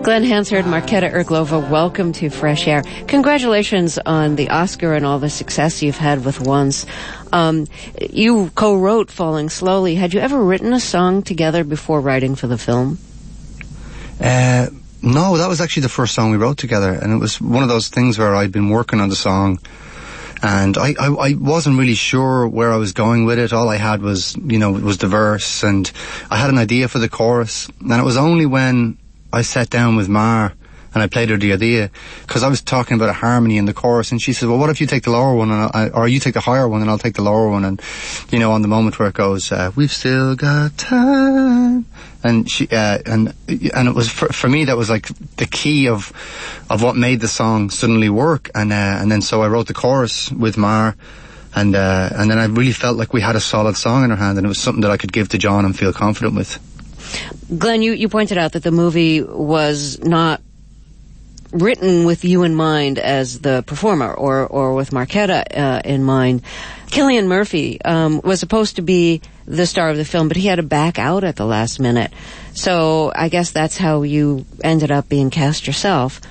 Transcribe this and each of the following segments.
Glen Hansard, Marketa Irglova, welcome to Fresh Air. Congratulations on the Oscar and all the success you've had with Once. You co-wrote Falling Slowly. Had you ever written a song together before writing for the film? No, that was actually the first song we wrote together, and it was one of those things where I'd been working on the song, and I wasn't really sure where I was going with it. All I had was, was the verse, and I had an idea for the chorus, and it was only when I sat down with Mar and I played her the idea, because I was talking about a harmony in the chorus, and she said, well, what if you take the lower one, or you take the higher one and I'll take the lower one, and, on the moment where it goes, we've still got time, and she, and it was, for me, that was like the key of what made the song suddenly work, and then so I wrote the chorus with Mar, and then I really felt like we had a solid song in our hand, and it was something that I could give to John and feel confident with. Glenn, you pointed out that the movie was not written with you in mind as the performer, or with Marketa in mind. Cillian Murphy was supposed to be the star of the film, but he had to back out at the last minute. So I guess that's how you ended up being cast yourself.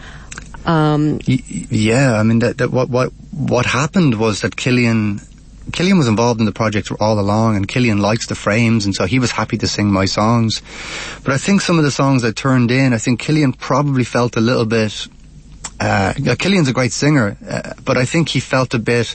Yeah, I mean, what happened was that Cillian was involved in the project all along, and Cillian likes the frames, and so he was happy to sing my songs. But I think some of the songs I turned in, I think Cillian probably felt a little bit, Cillian's a great singer, but I think he felt a bit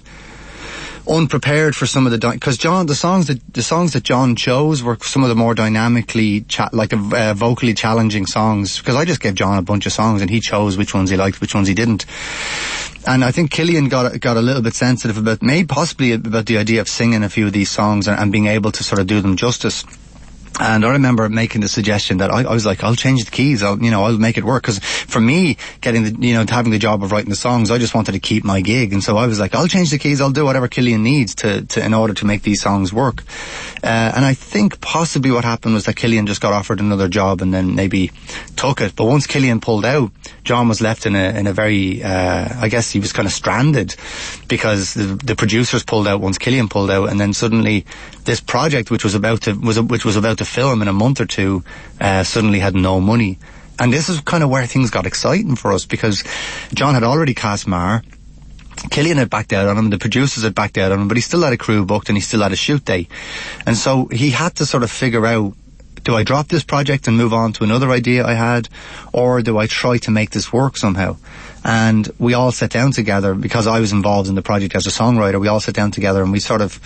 unprepared for some of because the songs that John chose were some of the more dynamically vocally challenging songs, because I just gave John a bunch of songs and he chose which ones he liked, which ones he didn't. And I think Cillian got a little bit sensitive about the idea of singing a few of these songs and being able to sort of do them justice. And I remember making the suggestion that I was like, I'll change the keys, I'll make it work. Because for me, having the job of writing the songs, I just wanted to keep my gig. And so I was like, I'll change the keys, I'll do whatever Cillian needs in order to make these songs work. And I think possibly what happened was that Cillian just got offered another job and then maybe took it. But once Cillian pulled out, John was left in a very, I guess he was kind of stranded, because the producers pulled out once Cillian pulled out, and then suddenly this project, which was about to film in a month or two, suddenly had no money. And this is kind of where things got exciting for us, because John had already cast Mar, Cillian had backed out on him, the producers had backed out on him, but he still had a crew booked and he still had a shoot day. And so he had to sort of figure out, do I drop this project and move on to another idea I had, or do I try to make this work somehow? And we all sat down together, because I was involved in the project as a songwriter. We all sat down together and we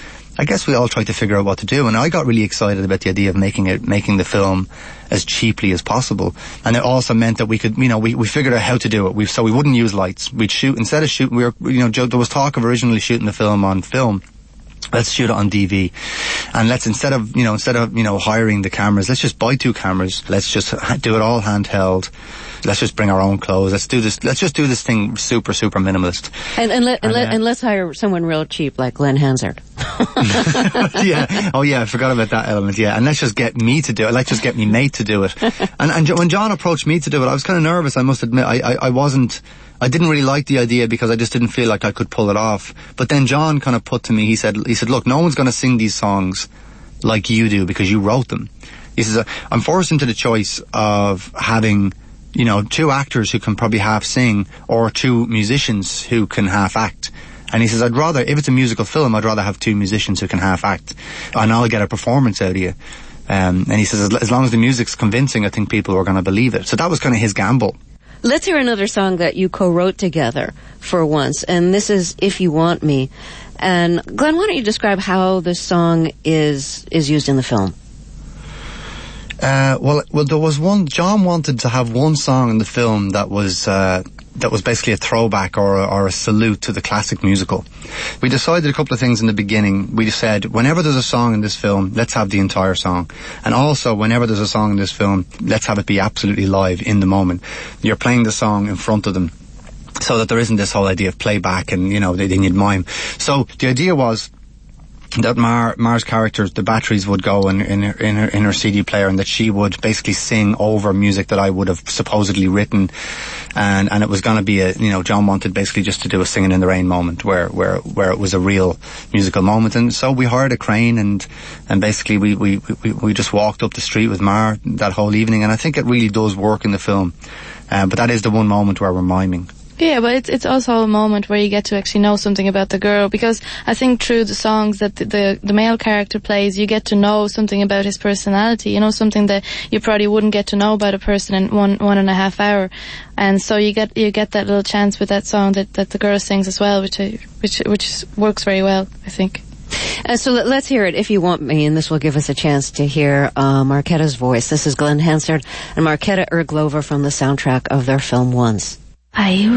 all tried to figure out what to do. And I got really excited about the idea of making the film as cheaply as possible. And it also meant that we could, we figured out how to do it. So we wouldn't use lights. We'd shoot, instead of shooting, there was talk of originally shooting the film on film. Let's shoot it on DV, and instead of hiring the cameras, let's just buy 2 cameras. Let's just do it all handheld. Let's just bring our own clothes. Let's just do this thing super, super minimalist. And let's hire someone real cheap like Glen Hansard. Yeah. Oh yeah, I forgot about that element. Yeah. And let's just get me to do it. Let's just get me mate to do it. And when John approached me to do it, I was kind of nervous, I must admit. I didn't really like the idea, because I just didn't feel like I could pull it off. But then John kind of put to me, he said, look, no one's going to sing these songs like you do, because you wrote them. He says, I'm forced into the choice of having, 2 actors who can probably half sing, or 2 musicians who can half act. And he says, if it's a musical film, I'd rather have 2 musicians who can half act, and I'll get a performance out of you. And he says, as long as the music's convincing, I think people are going to believe it. So that was kind of his gamble. Let's hear another song that you co-wrote together for Once, and this is If You Want Me. And Glenn, why don't you describe how this song is used in the film? Well, there was one. John wanted to have one song in the film that was basically a throwback or a salute to the classic musical. We decided a couple of things in the beginning. We said, whenever there's a song in this film, let's have the entire song. And also, whenever there's a song in this film, let's have it be absolutely live in the moment. You're playing the song in front of them, so that there isn't this whole idea of playback and, they need mime. So the idea was, that Mar's character, the batteries would go in her CD player, and that she would basically sing over music that I would have supposedly written, and it was going to be John wanted basically just to do a Singing in the Rain moment where it was a real musical moment. And so we hired a crane, and basically we just walked up the street with Mar that whole evening, and I think it really does work in the film. But that is the one moment where we're miming. Yeah, but it's also a moment where you get to actually know something about the girl, because I think through the songs that the male character plays, you get to know something about his personality, something that you probably wouldn't get to know about a person in one and a half hour. And so you get that little chance with that song that the girl sings as well, which works very well, I think. So let's hear it, If You Want Me, and this will give us a chance to hear Marketta's voice. This is Glenn Hansard and Marketta Erglover from the soundtrack of their film Once. Are you